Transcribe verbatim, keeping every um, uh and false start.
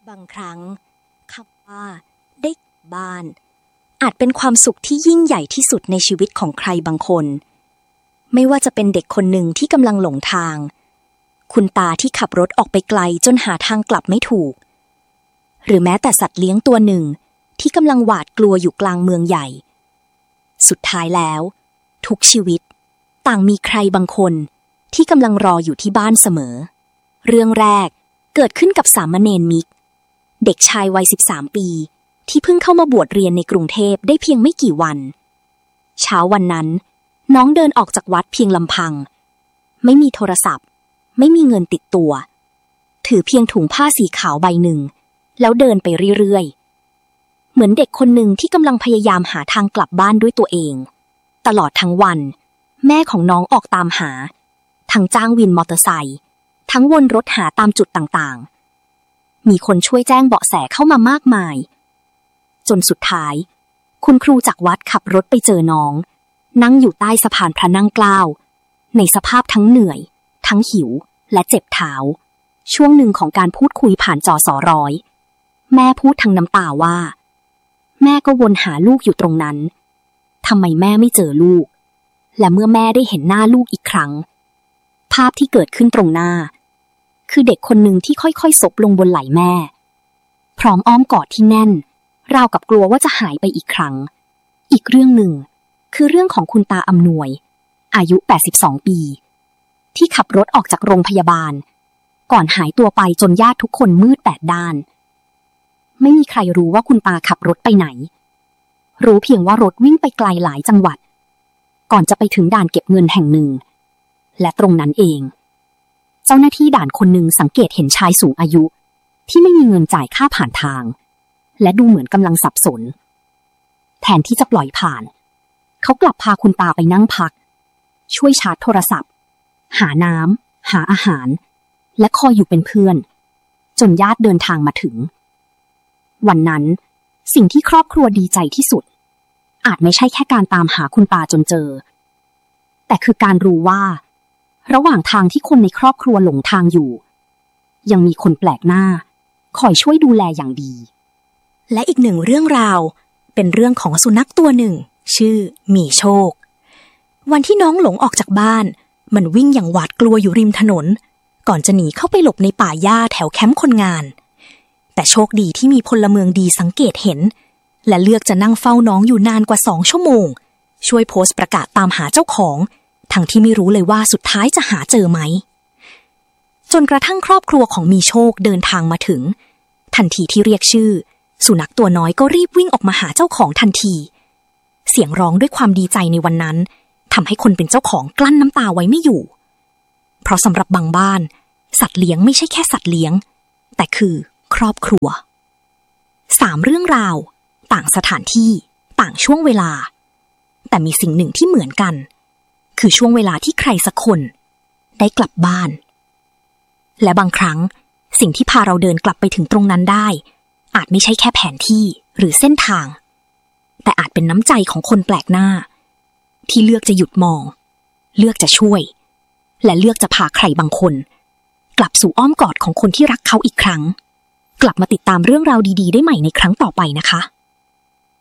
บางครั้งคำว่าได้กลับบ้านอาจเป็นความสุขที่ยิ่งใหญ่ที่สุดในชีวิตของใครบางคนไม่ว่าจะเป็นเด็กคนหนึ่งที่กำลังหลงทางคุณตาที่ขับรถออกไปไกลจนหาทางกลับไม่ถูกหรือแม้แต่สัตว์เลี้ยงตัวหนึ่งที่กำลังหวาดกลัวอยู่กลางเมืองใหญ่สุดท้ายแล้วทุกชีวิตต่างมีใครบางคนที่กำลังรออยู่ที่บ้านเสมอเรื่องแรกเกิดขึ้นกับสามเณรมิกเด็กชายวัยสิบสามปีที่เพิ่งเข้ามาบวชเรียนในกรุงเทพได้เพียงไม่กี่วันเช้าวันนั้นน้องเดินออกจากวัดเพียงลำพังไม่มีโทรศัพท์ไม่มีเงินติดตัวถือเพียงถุงผ้าสีขาวใบหนึ่งแล้วเดินไปเรื่อยๆเหมือนเด็กคนหนึ่งที่กำลังพยายามหาทางกลับบ้านด้วยตัวเองตลอดทั้งวันแม่ของน้องออกตามหาทั้งจ้างวินมอเตอร์ไซค์ทั้งวนรถหาตามจุดต่างๆมีคนช่วยแจ้งเบาะแสเข้ามามากมายจนสุดท้ายคุณครูจากวัดขับรถไปเจอน้องนั่งอยู่ใต้สะพานพระนั่งเกล้าในสภาพทั้งเหนื่อยทั้งหิวและเจ็บเท้าช่วงหนึ่งของการพูดคุยผ่านจอสอร้อยแม่พูดทั้งน้ำตาว่าแม่ก็วนหาลูกอยู่ตรงนั้นทำไมแม่ไม่เจอลูกและเมื่อแม่ได้เห็นหน้าลูกอีกครั้งภาพที่เกิดขึ้นตรงหน้าคือเด็กคนหนึ่งที่ค่อยๆซบลงบนไหล่แม่พร้อมอ้อมกอดที่แน่นราวกับกลัวว่าจะหายไปอีกครั้งอีกเรื่องหนึ่งคือเรื่องของคุณตาอำนวยอายุแปดสิบสองปีที่ขับรถออกจากโรงพยาบาลก่อนหายตัวไปจนญาติทุกคนมืดแปดด้านไม่มีใครรู้ว่าคุณตาขับรถไปไหนรู้เพียงว่ารถวิ่งไปไกลหลายจังหวัดก่อนจะไปถึงด่านเก็บเงินแห่งหนึ่งและตรงนั้นเองเจ้าหน้าที่ด่านคนหนึ่งสังเกตเห็นชายสูงอายุที่ไม่มีเงินจ่ายค่าผ่านทางและดูเหมือนกำลังสับสนแทนที่จะปล่อยผ่านเขากลับพาคุณตาไปนั่งพักช่วยชาร์จโทรศัพท์หาน้ำหาอาหารและคอยอยู่เป็นเพื่อนจนญาติเดินทางมาถึงวันนั้นสิ่งที่ครอบครัวดีใจที่สุดอาจไม่ใช่แค่การตามหาคุณตาจนเจอแต่คือการรู้ว่าระหว่างทางที่คนในครอบครัวหลงทางอยู่ยังมีคนแปลกหน้าคอยช่วยดูแลอย่างดีและอีกหนึ่งเรื่องราวเป็นเรื่องของสุนัขตัวหนึ่งชื่อหมีโชควันที่น้องหลงออกจากบ้านมันวิ่งอย่างหวาดกลัวอยู่ริมถนนก่อนจะหนีเข้าไปหลบในป่าหญ้าแถวแคมป์คนงานแต่โชคดีที่มีพลเมืองดีสังเกตเห็นและเลือกจะนั่งเฝ้าน้องอยู่นานกว่าสองชั่วโมงช่วยโพสต์ประกาศตามหาเจ้าของทั้งที่ไม่รู้เลยว่าสุดท้ายจะหาเจอไหมจนกระทั่งครอบครัวของมีโชคเดินทางมาถึงทันทีที่เรียกชื่อสุนัขตัวน้อยก็รีบวิ่งออกมาหาเจ้าของทันทีเสียงร้องด้วยความดีใจในวันนั้นทำให้คนเป็นเจ้าของกลั้นน้ำตาไว้ไม่อยู่เพราะสำหรับบางบ้านสัตว์เลี้ยงไม่ใช่แค่สัตว์เลี้ยงแต่คือครอบครัวสามเรื่องราวต่างสถานที่ต่างช่วงเวลาแต่มีสิ่งหนึ่งที่เหมือนกันคือช่วงเวลาที่ใครสักคนได้กลับบ้านและบางครั้งสิ่งที่พาเราเดินกลับไปถึงตรงนั้นได้อาจไม่ใช่แค่แผนที่หรือเส้นทางแต่อาจเป็นน้ำใจของคนแปลกหน้าที่เลือกจะหยุดมองเลือกจะช่วยและเลือกจะพาใครบางคนกลับสู่อ้อมกอดของคนที่รักเขาอีกครั้งกลับมาติดตามเรื่องราวดีๆได้ใหม่ในครั้งต่อไปนะคะ